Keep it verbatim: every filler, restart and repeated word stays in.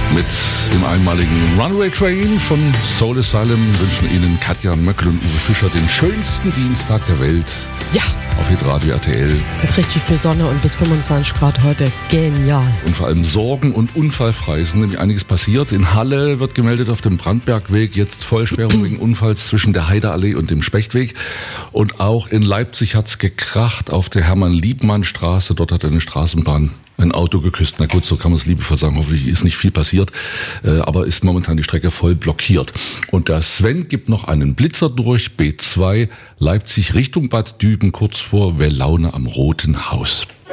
Mit dem einmaligen Runaway Train von Soul Asylum wünschen Ihnen Katja Möckel und Uwe Fischer den schönsten Dienstag der Welt. Ja. Auf Hitradio R T L. Mit richtig viel Sonne und bis fünfundzwanzig Grad heute. Genial. Und vor allem sorgen- und unfallfrei. Es ist nämlich einiges passiert. In Halle wird gemeldet auf dem Brandbergweg jetzt Vollsperrung wegen Unfalls zwischen der Heideallee und dem Spechtweg. Und auch in Leipzig hat es gekracht auf der Hermann-Liebmann-Straße. Dort hat eine Straßenbahn ein Auto geküsst. Na gut, so kann man es liebevoll sagen. Hoffentlich ist nicht viel passiert. Äh, aber ist momentan die Strecke voll blockiert. Und der Sven gibt noch einen Blitzer durch. B zwei Leipzig Richtung Bad Düben, kurz vor Wellaune am Roten Haus.